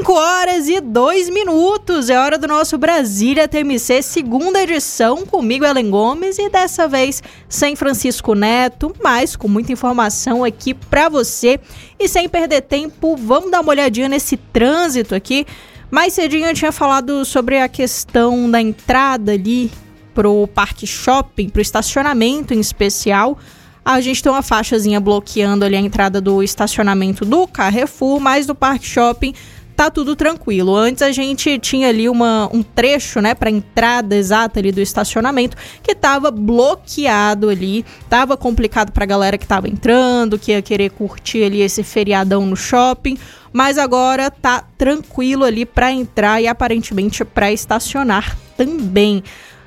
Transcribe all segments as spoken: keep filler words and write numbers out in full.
cinco horas e dois minutos, é hora do nosso Brasília T M C, segunda edição, comigo Ellen Gomes e dessa vez sem Francisco Neto, mas com muita informação aqui pra você. E sem perder tempo, vamos dar uma olhadinha nesse trânsito aqui. Mais cedinho eu tinha falado sobre a questão da entrada ali pro Parque Shopping, pro estacionamento em especial. A gente tem uma faixazinha bloqueando ali a entrada do estacionamento do Carrefour, mas do Parque Shopping tá tudo tranquilo. Antes a gente tinha ali uma, um trecho, né, para entrada exata ali do estacionamento que tava bloqueado ali, tava complicado pra galera que tava entrando, que ia querer curtir ali esse feriadão no shopping, mas agora tá tranquilo ali para entrar e aparentemente para estacionar também.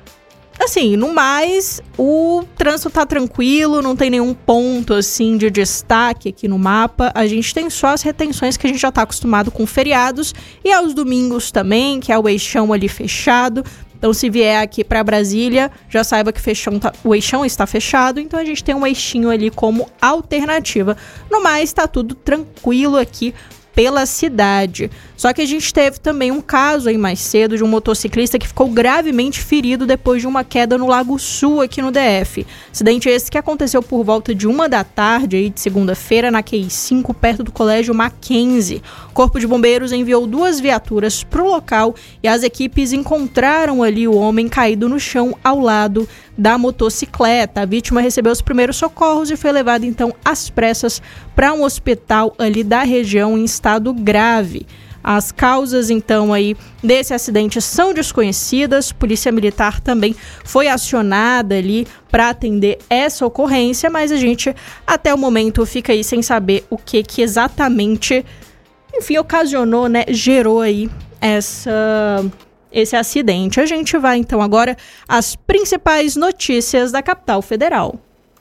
Assim, no mais, o trânsito tá tranquilo, não tem nenhum ponto, assim, de destaque aqui no mapa. A gente tem só as retenções que a gente já tá acostumado com feriados e aos domingos também, que é o eixão ali fechado. Então, se vier aqui para Brasília, já saiba que fechão tá, o eixão está fechado, então a gente tem um eixinho ali como alternativa. No mais, tá tudo tranquilo aqui pela cidade. Só que a gente teve também um caso aí mais cedo de um motociclista que ficou gravemente ferido depois de uma queda no Lago Sul aqui no D F. Acidente esse que aconteceu por volta de uma da tarde aí de segunda-feira na Q I cinco, perto do Colégio Mackenzie. O Corpo de Bombeiros enviou duas viaturas para o local e as equipes encontraram ali o homem caído no chão ao lado da motocicleta. A vítima recebeu os primeiros socorros e foi levada então às pressas para um hospital ali da região em estado grave. As causas, então, aí desse acidente são desconhecidas. Polícia Militar também foi acionada ali para atender essa ocorrência, mas a gente, até o momento, fica aí sem saber o que que exatamente, enfim, ocasionou, né, gerou aí essa, esse acidente. A gente vai, então, agora às principais notícias da capital federal.